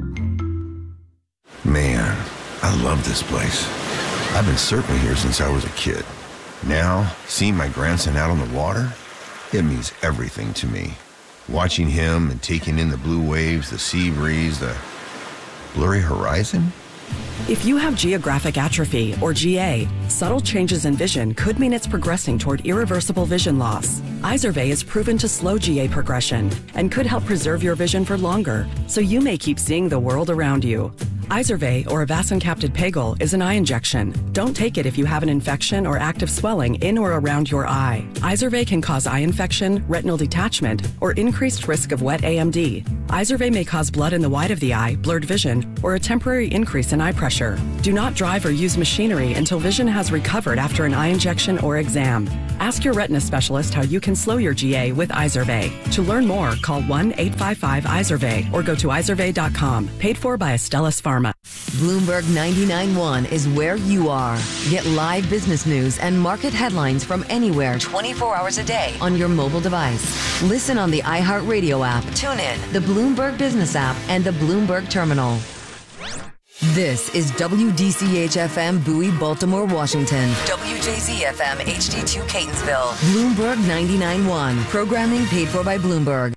Man, I love this place. I've been surfing here since I was a kid. Now, seeing my grandson out on the water, it means everything to me. Watching him and taking in the blue waves, the sea breeze, the blurry horizon. If you have geographic atrophy, or GA, subtle changes in vision could mean it's progressing toward irreversible vision loss. Izervay is proven to slow GA progression and could help preserve your vision for longer, so you may keep seeing the world around you. Izervay, or avacincaptad pegol, is an eye injection. Don't take it if you have an infection or active swelling in or around your eye. Izervay can cause eye infection, retinal detachment, or increased risk of wet AMD. Izervay may cause blood in the white of the eye, blurred vision, or a temporary increase in eye pressure. Do not drive or use machinery until vision has recovered after an eye injection or exam. Ask your retina specialist how you can slow your GA with Izervay. To learn more, call 1-855-IZERVAY or go to izervay.com. Paid for by Astellas Pharma. Bloomberg 99.1 is where you are. Get live business news and market headlines from anywhere 24 hours a day on your mobile device. Listen on the iHeartRadio app, tune in, the Bloomberg Business app, and the Bloomberg Terminal. This is WDCH-FM Bowie, Baltimore, Washington. WJZ-FM HD2 Catonsville. Bloomberg 99.1. Programming paid for by Bloomberg.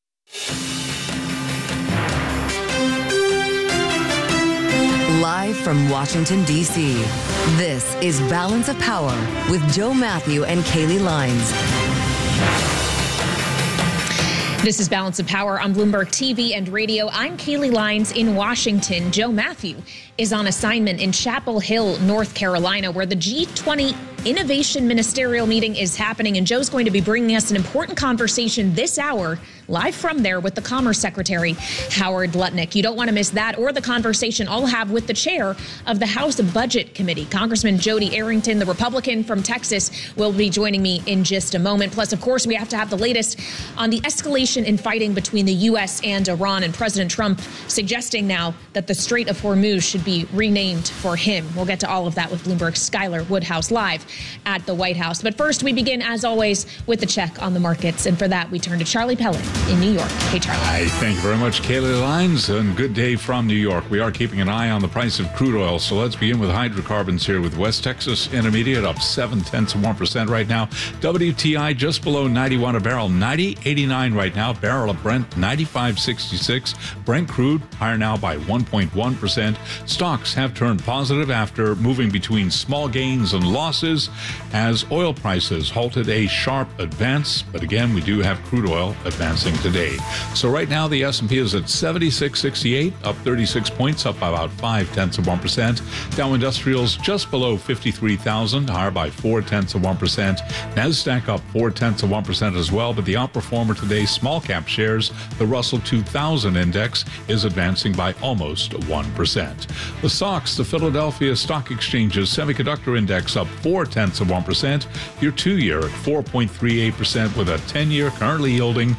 Live from Washington, D.C., this is Balance of Power with Joe Matthew and Kaylee Lines. This is Balance of Power on Bloomberg TV and radio. I'm Kaylee Lines in Washington. Joe Matthew is on assignment in Chapel Hill, North Carolina, where the G20 Innovation Ministerial Meeting is happening. And Joe's going to be bringing us an important conversation this hour, live from there with the Commerce Secretary, Howard Lutnick. You don't want to miss that or the conversation I'll have with the chair of the House Budget Committee. Congressman Jody Arrington, the Republican from Texas, will be joining me in just a moment. Plus, of course, we have to have the latest on the escalation in fighting between the U.S. and Iran, and President Trump suggesting now that the Strait of Hormuz should be renamed for him. We'll get to all of that with Bloomberg's Skylar Woodhouse live at the White House. But first, we begin, as always, with the check on the markets. And for that, we turn to Charlie Pellet in New York. Hey, Charlie. Hi, thank you very much, Kaylee Lines, and good day from New York. We are keeping an eye on the price of crude oil, so let's begin with hydrocarbons here with West Texas Intermediate up 0.7% right now. WTI just below 91 a barrel, 90.89 right now. Barrel of Brent, 95.66. Brent crude higher now by 1.1%. Stocks have turned positive after moving between small gains and losses as oil prices halted a sharp advance. But again, we do have crude oil advancing today. So right now, the S&P is at 76.68, up 36 points, up by about 0.5%. Dow Industrials just below 53,000, higher by 0.4%. NASDAQ up 0.4% as well. But the outperformer today, small cap shares, the Russell 2000 index, is advancing by almost 1%. The SOX, the Philadelphia Stock Exchange's semiconductor index, up 0.4%. Your 2-year at 4.38%, with a 10-year currently yielding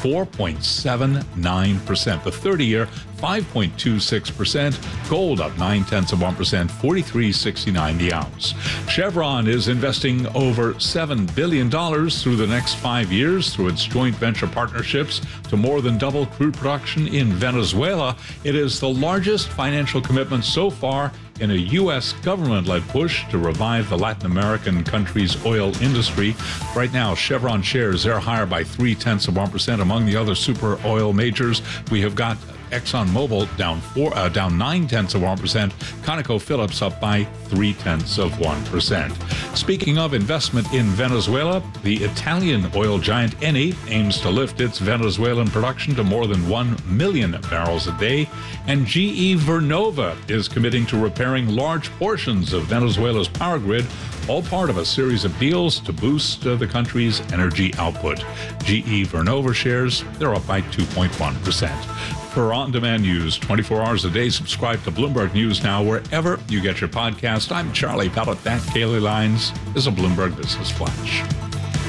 4.79%. The 30-year, 5.26%. Gold up 0.9%, 43.69 the ounce. Chevron is investing over $7 billion through the next 5 years through its joint venture partnerships to more than double crude production in Venezuela. It is the largest financial commitment so far in a U.S. government-led push to revive the Latin American country's oil industry. Right now, Chevron shares, they're higher by 0.3%. Among the other super oil majors, we have got ExxonMobil down 0.9%. ConocoPhillips up by 0.3%. Speaking of investment in Venezuela, the Italian oil giant Eni aims to lift its Venezuelan production to more than 1 million barrels a day, and GE Vernova is committing to repairing large portions of Venezuela's power grid, all part of a series of deals to boost the country's energy output. GE Vernova shares, they're up by 2.1%. For on-demand news 24 hours a day, subscribe to Bloomberg News Now wherever you get your podcast. I'm Charlie Pellet. That, Kaylee Lines, is a Bloomberg Business Flash.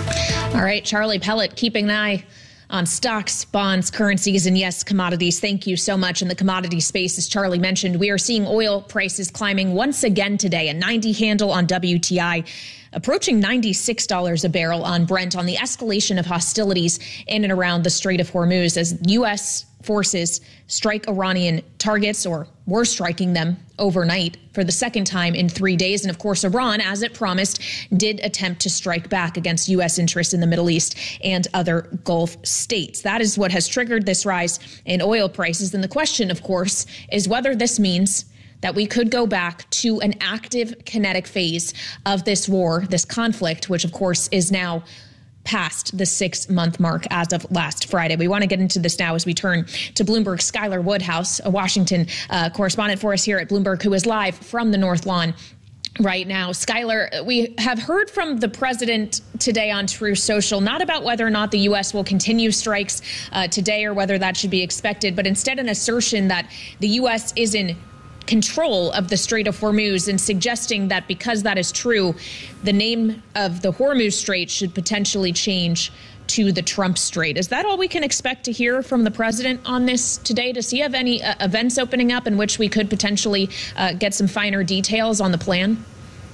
All right, Charlie Pellet, keeping an eye on stocks, bonds, currencies, and yes, commodities. Thank you so much. In the commodity space, as Charlie mentioned, we are seeing oil prices climbing once again today, a 90 handle on WTI, approaching $96 a barrel on Brent on the escalation of hostilities in and around the Strait of Hormuz as U.S. forces strike Iranian targets, or were striking them overnight for the second time in 3 days. And of course, Iran, as it promised, did attempt to strike back against U.S. interests in the Middle East and other Gulf states. That is what has triggered this rise in oil prices. And the question, of course, is whether this means that we could go back to an active kinetic phase of this war, this conflict, which of course is now past the 6-month mark as of last Friday. We want to get into this now as we turn to Bloomberg's Skylar Woodhouse, a Washington correspondent for us here at Bloomberg, who is live from the North Lawn right now. Skylar, we have heard from the president today on Truth Social, not about whether or not the U.S. will continue strikes today or whether that should be expected, but instead an assertion that the U.S. is in control of the Strait of Hormuz, and suggesting that because that is true, the name of the Hormuz Strait should potentially change to the Trump Strait. Is that all we can expect to hear from the president on this today? Does he have any events opening up in which we could potentially get some finer details on the plan?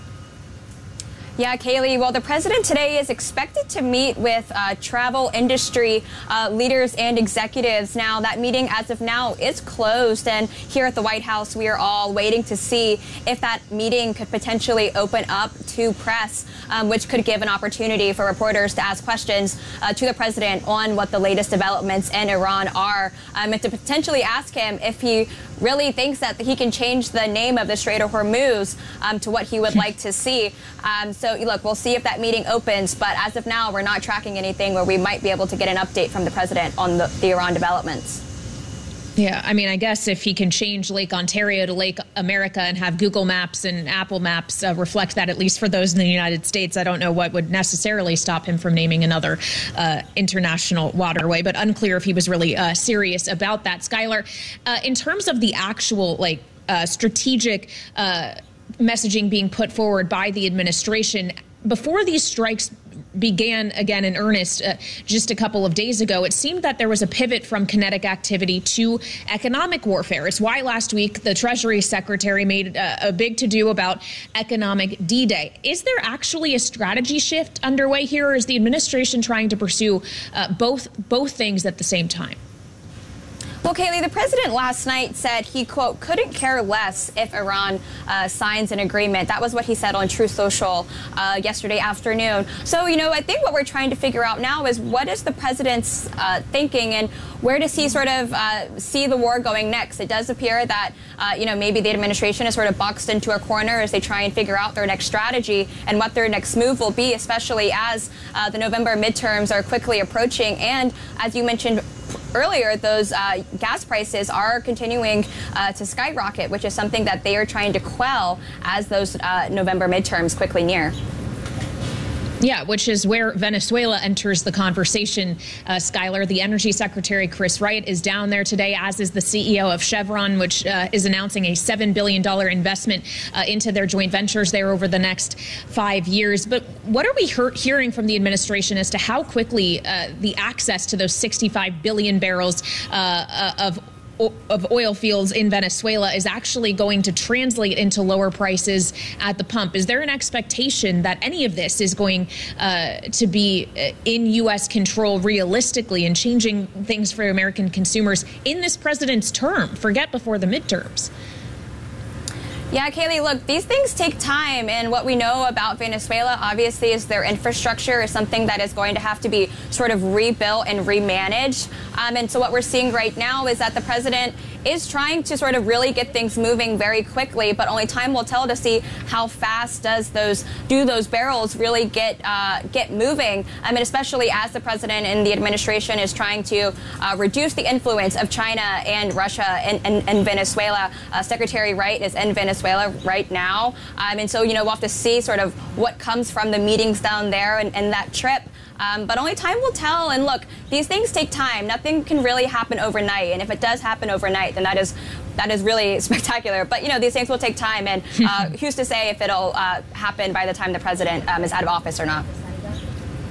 Yeah, Kaylee. Well, the president today is expected to meet with travel industry leaders and executives. Now, that meeting as of now is closed. And here at the White House, we are all waiting to see if that meeting could potentially open up to press, which could give an opportunity for reporters to ask questions to the president on what the latest developments in Iran are, and to potentially ask him if he really thinks that he can change the name of the Strait of Hormuz to what he would like to see. So, look, we'll see if that meeting opens. But as of now, we're not tracking anything where we might be able to get an update from the president on the Iran developments. Yeah, I mean, I guess if he can change Lake Ontario to Lake America and have Google Maps and Apple Maps reflect that, at least for those in the United States, I don't know what would necessarily stop him from naming another international waterway, but unclear if he was really serious about that. Skylar, in terms of the actual strategic messaging being put forward by the administration, before these strikes began again in earnest just a couple of days ago, it seemed that there was a pivot from kinetic activity to economic warfare. It's why last week the Treasury Secretary made a big to-do about economic D-Day. Is there actually a strategy shift underway here, or is the administration trying to pursue both things at the same time? Well, Kaylee, the president last night said he, quote, couldn't care less if Iran signs an agreement. That was what he said on Truth Social yesterday afternoon. So, I think what we're trying to figure out now is what is the president's thinking, and where does he sort of see the war going next? It does appear that, maybe the administration is sort of boxed into a corner as they try and figure out their next strategy and what their next move will be, especially as the November midterms are quickly approaching. And as you mentioned earlier, those gas prices are continuing to skyrocket, which is something that they are trying to quell as those November midterms quickly near. Yeah, which is where Venezuela enters the conversation, Skylar. The Energy Secretary, Chris Wright, is down there today, as is the CEO of Chevron, which is announcing a $7 billion investment into their joint ventures there over the next 5 years. But what are we hearing from the administration as to how quickly the access to those 65 billion barrels of oil fields in Venezuela is actually going to translate into lower prices at the pump? Is there an expectation that any of this is going to be in U.S. control realistically and changing things for American consumers in this president's term? Forget before the midterms. Yeah, Kaylee, look, these things take time, and what we know about Venezuela, obviously, is their infrastructure is something that is going to have to be sort of rebuilt and remanaged. And so what we're seeing right now is that the president is trying to sort of really get things moving very quickly, but only time will tell to see how fast do those barrels really get moving. I mean, especially as the president and the administration is trying to reduce the influence of China and Russia and Venezuela. Secretary Wright is in Venezuela right now. And so, we'll have to see sort of what comes from the meetings down there and that trip. But only time will tell. And look, these things take time. Nothing can really happen overnight. And if it does happen overnight, then that is really spectacular. But, these things will take time. And who's to say if it'll happen by the time the president is out of office or not?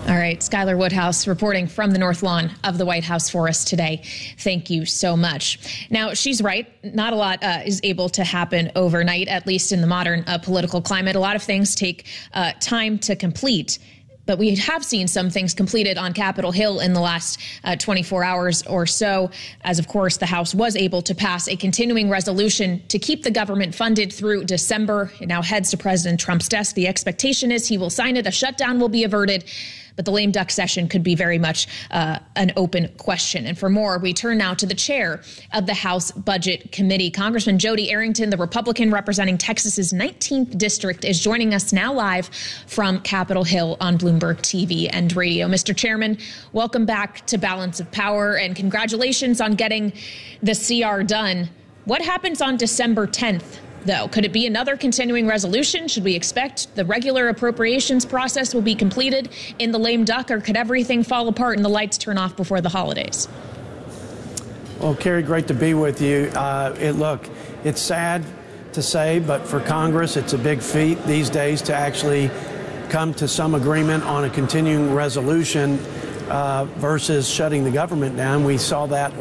All right, Skylar Woodhouse reporting from the North Lawn of the White House for us today. Thank you so much. Now, she's right. Not a lot is able to happen overnight, at least in the modern political climate. A lot of things take time to complete. But we have seen some things completed on Capitol Hill in the last 24 hours or so, as, of course, the House was able to pass a continuing resolution to keep the government funded through December. It now heads to President Trump's desk. The expectation is he will sign it. A shutdown will be averted. But the lame duck session could be very much an open question. And for more, we turn now to the chair of the House Budget Committee. Congressman Jody Arrington, the Republican representing Texas's 19th district, is joining us now live from Capitol Hill on Bloomberg TV and radio. Mr. Chairman, welcome back to Balance of Power, and congratulations on getting the CR done. What happens on December 10th? Though, could it be another continuing resolution? Should we expect the regular appropriations process will be completed in the lame duck, or could everything fall apart and the lights turn off before the holidays? Well, Carrie, great to be with you. Look, it's sad to say, but for Congress, it's a big feat these days to actually come to some agreement on a continuing resolution versus shutting the government down. We saw that